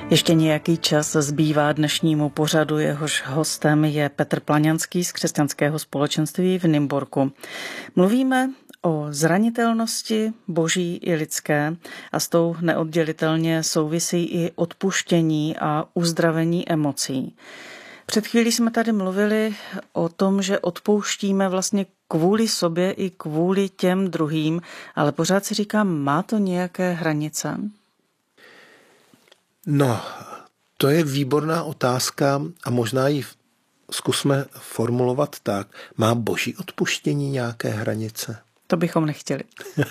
Ještě nějaký čas zbývá dnešnímu pořadu, jehož hostem je Petr Plaňanský z Křesťanského společenství v Nymburku. Mluvíme o zranitelnosti boží i lidské a s tou neoddělitelně souvisí i odpuštění a uzdravení emocí. Před chvílí jsme tady mluvili o tom, že odpouštíme vlastně kvůli sobě i kvůli těm druhým, ale pořád si říkám, má to nějaké hranice? No, to je výborná otázka a možná ji zkusme formulovat tak. Má boží odpuštění nějaké hranice? To bychom nechtěli.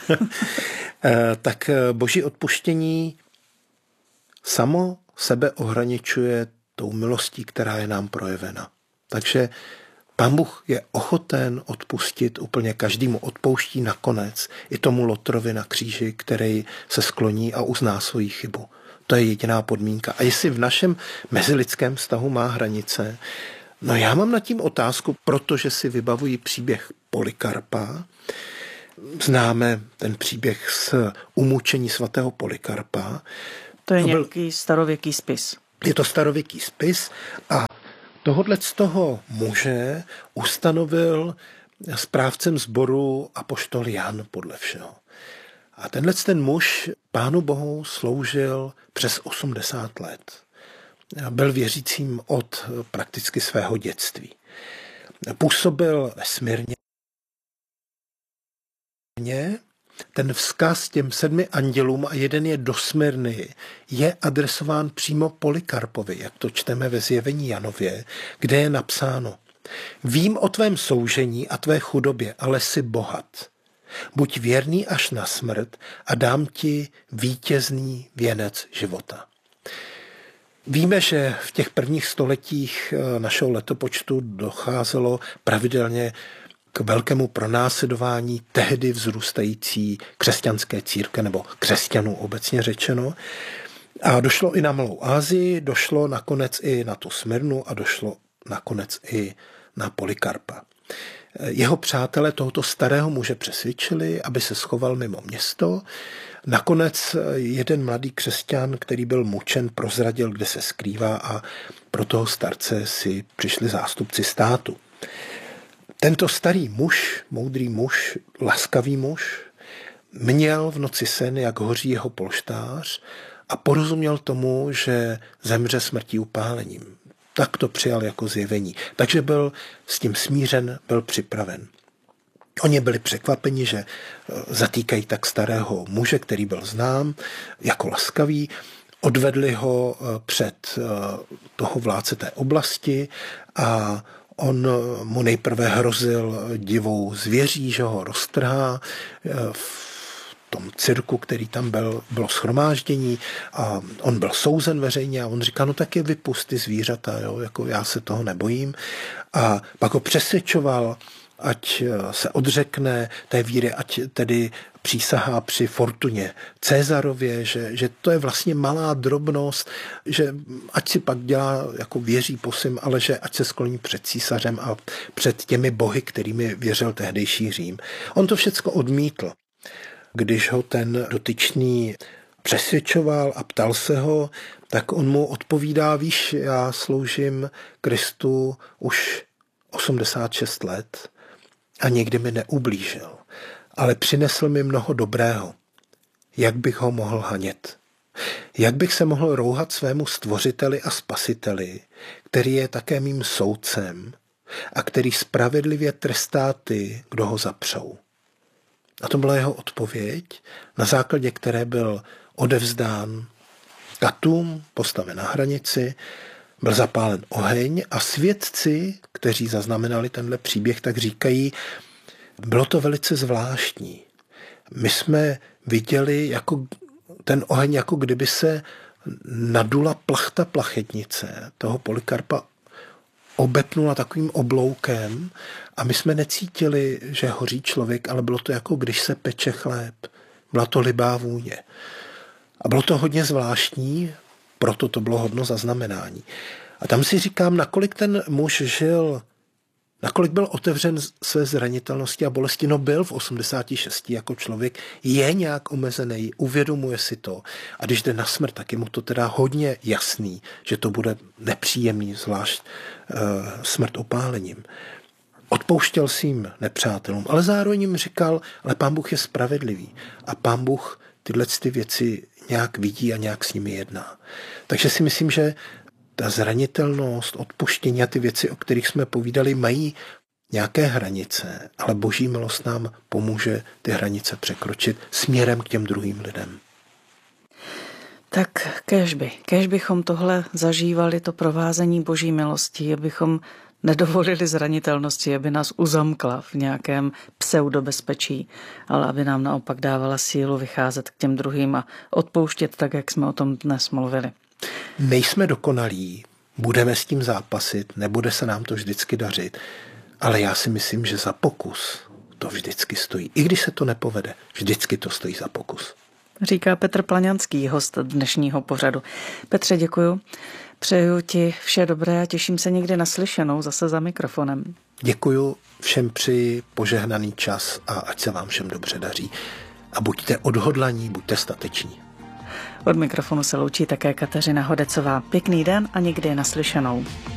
Tak boží odpuštění samo sebe ohraničuje tou milostí, která je nám projevena. Takže Pán Bůh je ochoten odpustit úplně každému, odpouští nakonec i tomu Lotrovi na kříži, který se skloní a uzná svoji chybu. To je jediná podmínka. A jestli v našem mezilidském vztahu má hranice, no já mám nad tím otázku, protože si vybavuji příběh Polykarpa. Známe ten příběh z umučení svatého Polykarpa. To je nějaký starověký spis. Je to starověký spis a tohodle z toho muže ustanovil správcem sboru apoštol Jan podle všeho. A ten muž Pánu Bohu sloužil přes 80 let. Byl věřícím od prakticky svého dětství. Působil ve Smyrně. Ten vzkaz těm 7 andělům, a jeden je do Smyrny, je adresován přímo Polykarpovi, jak to čteme ve Zjevení Janově, kde je napsáno: Vím o tvém soužení a tvé chudobě, ale jsi bohat. Buď věrný až na smrt a dám ti vítězný věnec života. Víme, že v těch prvních stoletích našeho letopočtu docházelo pravidelně k velkému pronásledování tehdy vzrůstající křesťanské církve, nebo křesťanů obecně řečeno. A došlo i na Malou Asii, došlo nakonec i na tu Smyrnu a došlo nakonec i na Polykarpa. Jeho přátelé tohoto starého muže přesvědčili, aby se schoval mimo město. Nakonec jeden mladý křesťan, který byl mučen, prozradil, kde se skrývá, a pro toho starce si přišli zástupci státu. Tento starý muž, moudrý muž, laskavý muž, měl v noci sen, jak hoří jeho polštář, a porozuměl tomu, že zemře smrtí upálením. Tak to přijal jako zjevení. Takže byl s tím smířen, byl připraven. Oni byli překvapeni, že zatýkají tak starého muže, který byl znám jako laskavý. Odvedli ho před toho vládce té oblasti a on mu nejprve hrozil divou zvěří, že ho roztrhá. V tom cirku, který tam bylo shromáždění, a on byl souzen veřejně a on říká, no tak je vypust ty zvířata, jo, jako já se toho nebojím. A pak ho přesvědčoval, ať se odřekne té víry, ať tedy přísahá při Fortuně Cezarově, že to je vlastně malá drobnost, že ať si pak dělá, jako věří posym, ale že ať se skloní před císařem a před těmi bohy, kterými věřil tehdejší Řím. On to všecko odmítl. Když ho ten dotyčný přesvědčoval a ptal se ho, tak on mu odpovídá, víš, já sloužím Kristu už 86 let a nikdy mi neublížil, ale přinesl mi mnoho dobrého. Jak bych ho mohl hanět? Jak bych se mohl rouhat svému stvořiteli a spasiteli, který je také mým soudcem a který spravedlivě trestá ty, kdo ho zapřou? A to byla jeho odpověď, na základě které byl odevzdán katům, postaven na hranici, byl zapálen oheň a svědci, kteří zaznamenali tenhle příběh, tak říkají, bylo to velice zvláštní. My jsme viděli jako ten oheň, jako kdyby se nadula plachta plachetnice toho Polykarpa, obepnula takovým obloukem a my jsme necítili, že hoří člověk, ale bylo to jako když se peče chléb. Byla to libá vůně. A bylo to hodně zvláštní, proto to bylo hodno zaznamenání. A tam si říkám, nakolik ten muž žil Nakolik byl otevřen své zranitelnosti a bolesti? No byl v 86 jako člověk, je nějak omezený, uvědomuje si to. A když jde na smrt, tak je mu to teda hodně jasný, že to bude nepříjemný, zvlášť smrt opálením. Odpouštěl svým nepřátelům, ale zároveň jim říkal, ale Pán Bůh je spravedlivý a Pán Bůh tyhle ty věci nějak vidí a nějak s nimi jedná. Takže si myslím, že ta zranitelnost, odpuštění a ty věci, o kterých jsme povídali, mají nějaké hranice, ale Boží milost nám pomůže ty hranice překročit směrem k těm druhým lidem. Tak kéž bychom tohle zažívali, to provázení Boží milosti, abychom nedovolili zranitelnosti, aby nás uzamkla v nějakém pseudobezpečí, ale aby nám naopak dávala sílu vycházet k těm druhým a odpouštět tak, jak jsme o tom dnes mluvili. Nejsme dokonalí, budeme s tím zápasit, nebude se nám to vždycky dařit, ale já si myslím, že za pokus to vždycky stojí. I když se to nepovede, vždycky to stojí za pokus. Říká Petr Plaňanský, host dnešního pořadu. Petře, děkuju. Přeju ti vše dobré a těším se někdy naslyšenou zase za mikrofonem. Děkuju, všem přeji požehnaný čas a ať se vám všem dobře daří. A buďte odhodlaní, buďte stateční. Od mikrofonu se loučí také Kateřina Hodecová. Pěkný den a někdy naslyšenou.